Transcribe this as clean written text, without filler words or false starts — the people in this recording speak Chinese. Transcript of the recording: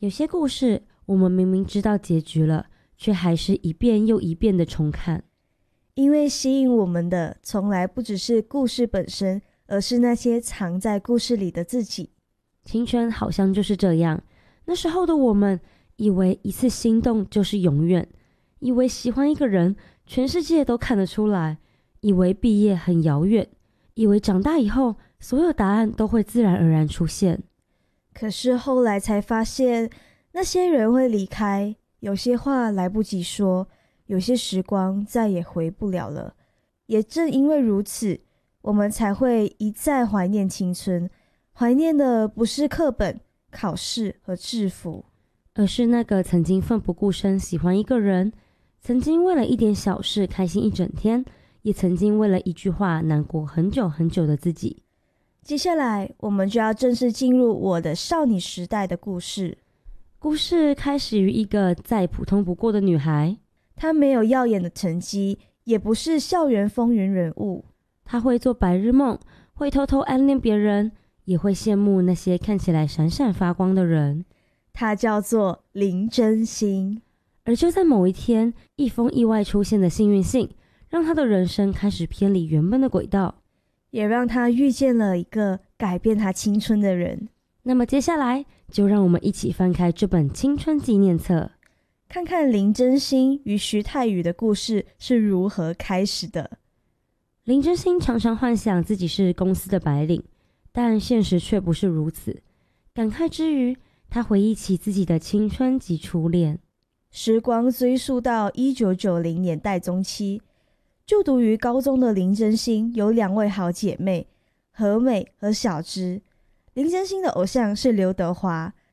有些故事我们明明知道结局了，却还是一遍又一遍的重看。 因为吸引我们的从来不只是故事本身，而是那些藏在故事里的自己。 青春好像就是这样，那时候的我们以为一次心动就是永远，以为喜欢一个人全世界都看得出来，以为毕业很遥远，以为长大以后所有答案都会自然而然出现。 可是后来才发现，那些人会离开，有些话来不及说，有些时光再也回不了了。也正因为如此，我们才会一再怀念青春，怀念的不是课本、考试和制服， 而是那个曾经奋不顾身喜欢一个人，曾经为了一点小事开心一整天，也曾经为了一句话难过很久很久的自己。 接下来我们就要正式进入我的少女时代的故事。 故事开始于一个再普通不过的女孩， 她没有耀眼的成绩，也不是校园风云人物。 她会做白日梦，会偷偷暗恋别人，也会羡慕那些看起来闪闪发光的人。 她叫做林真心。 而就在某一天，一封意外出现的幸运信，让她的人生开始偏离原本的轨道， 也让她遇见了一个改变她青春的人。 那么接下来就让我们一起翻开这本青春纪念册， 看看林真心与徐太宇的故事是如何开始的。 林真心常常幻想自己是公司的白领，但现实却不是如此。感慨之余，她回忆起自己的青春及初恋。 时光追溯到1990年代中期，就读于高中的林真心有2位好姐妹，和美和小芝。林真心的偶像是刘德华，